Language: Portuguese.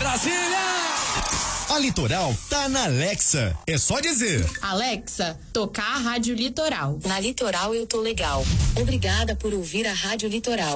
Brasília! A Litoral tá na Alexa. É só dizer: Alexa, tocar a Rádio Litoral. Na Litoral eu tô legal. Obrigada por ouvir a Rádio Litoral.